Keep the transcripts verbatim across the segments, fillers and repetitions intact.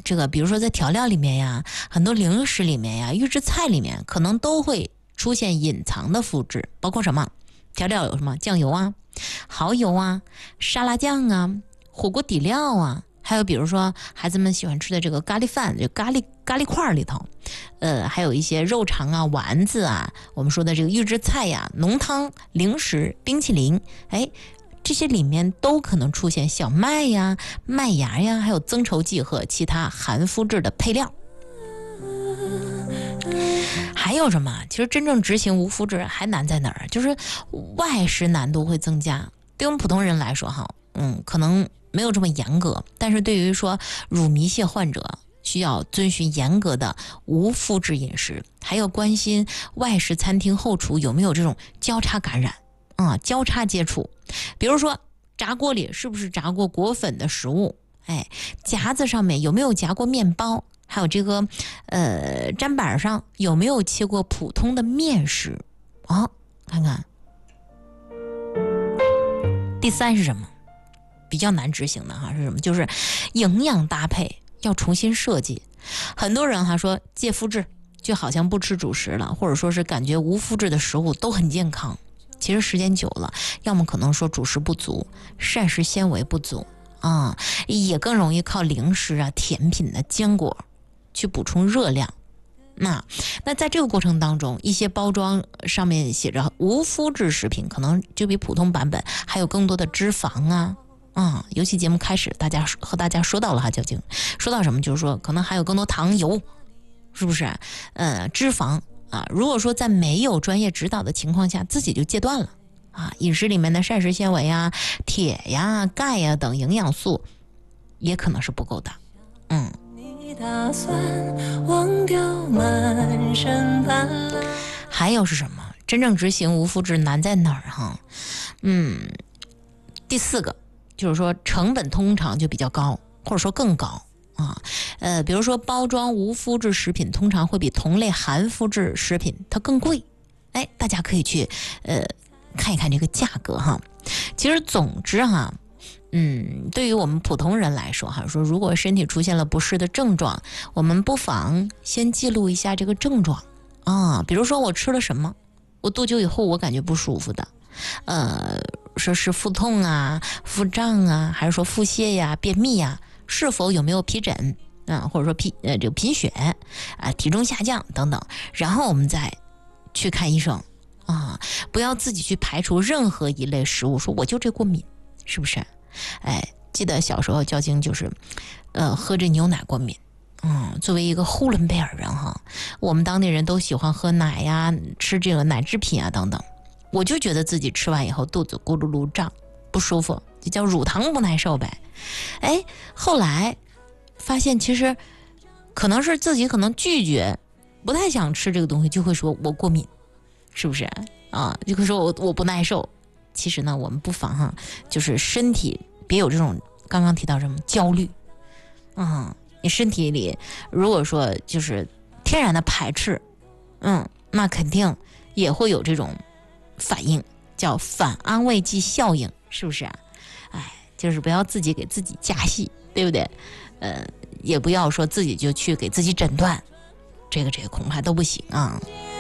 这个比如说在调料里面呀，很多零食里面呀，预制菜里面可能都会出现隐藏的麸质，包括什么？调料有什么？酱油啊、蚝油啊、沙拉酱啊、火锅底料啊，还有比如说孩子们喜欢吃的这个咖喱饭，就咖喱咖喱块里头，呃，还有一些肉肠啊、丸子啊，我们说的这个预制菜呀、浓汤、零食、冰淇淋，哎。这些里面都可能出现小麦呀、麦芽呀，还有增稠剂和其他含麸质的配料。还有什么？其实真正执行无麸质还难在哪儿？就是外食难度会增加。对我们普通人来说，哈，嗯，可能没有这么严格，但是对于说乳糜泻患者，需要遵循严格的无麸质饮食，还要关心外食餐厅后厨有没有这种交叉感染。啊、嗯，交叉接触，比如说炸锅里是不是炸过裹粉的食物？哎，夹子上面有没有夹过面包？还有这个呃砧板上有没有切过普通的面食？啊、哦，看看。第三是什么？比较难执行的哈是什么？就是营养搭配要重新设计。很多人哈说戒麸质，就好像不吃主食了，或者说是感觉无麸质的食物都很健康。其实时间久了，要么可能说主食不足，膳食纤维不足啊，也更容易靠零食啊、甜品的坚果去补充热量。那那在这个过程当中，一些包装上面写着无麸质食品，可能就比普通版本还有更多的脂肪啊啊、嗯。尤其节目开始，大家和大家说到了哈，究竟说到什么，就是说可能还有更多糖油，是不是？呃，脂肪。啊，如果说在没有专业指导的情况下自己就戒断了啊，饮食里面的膳食纤维啊、铁呀、钙呀等营养素也可能是不够的。嗯，还有是什么？真正执行无麸质难在哪儿哈？嗯，第四个就是说成本通常就比较高，或者说更高。啊，呃，比如说包装无麸质食品通常会比同类含麸质食品它更贵，哎，大家可以去呃看一看这个价格哈。其实总之哈，嗯，对于我们普通人来说哈，说如果身体出现了不适的症状，我们不妨先记录一下这个症状啊，比如说我吃了什么，我多久以后我感觉不舒服的，呃，说是腹痛啊、腹胀啊，还是说腹泻呀、便秘呀。是否有没有皮疹啊，或者说贫呃这个贫血啊，体重下降等等，然后我们再去看医生啊，不要自己去排除任何一类食物，说我就这过敏，是不是？哎，记得小时候教经就是，呃，喝这牛奶过敏。嗯，作为一个呼伦贝尔人哈，我们当地人都喜欢喝奶呀，吃这个奶制品啊等等，我就觉得自己吃完以后肚子咕噜噜胀，不舒服，就叫乳糖不耐受呗。哎，后来发现其实可能是自己可能拒绝，不太想吃这个东西，就会说我过敏，是不是啊？就会说我我不耐受。其实呢，我们不妨哈，就是身体别有这种刚刚提到什么焦虑，嗯，你身体里如果说就是天然的排斥，嗯，那肯定也会有这种反应，叫反安慰剂效应，是不是啊？哎。就是不要自己给自己加戏，对不对？呃，也不要说自己就去给自己诊断，这个这个恐怕都不行啊。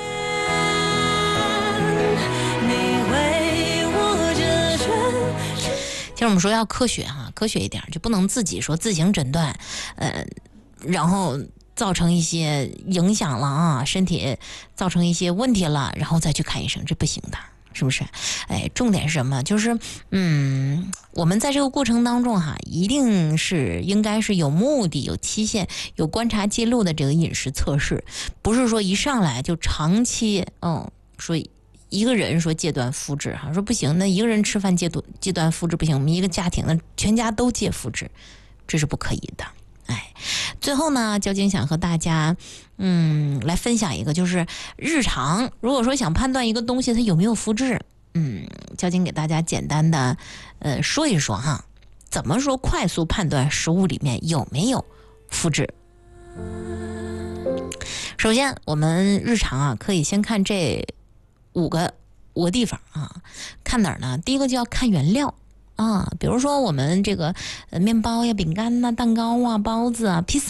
其实我们说要科学哈、啊，科学一点，就不能自己说自行诊断，呃，然后造成一些影响了啊，身体造成一些问题了，然后再去看医生，这不行的。是不是？哎，重点是什么？就是嗯，我们在这个过程当中哈，一定是应该是有目的、有期限、有观察记录的这个饮食测试，不是说一上来就长期嗯，说一个人说戒断麸质哈，说不行，那一个人吃饭戒断戒断麸质不行，我们一个家庭的全家都戒麸质，这是不可以的。哎，最后呢，交警想和大家，嗯，来分享一个，就是日常如果说想判断一个东西它有没有麸质，嗯，交警给大家简单的，呃，说一说哈，怎么说快速判断食物里面有没有麸质。首先，我们日常啊，可以先看这五个五个地方啊，看哪儿呢？第一个就要看原料。啊，比如说我们这个呃面包呀、饼干呐、蛋糕啊、包子啊、披萨。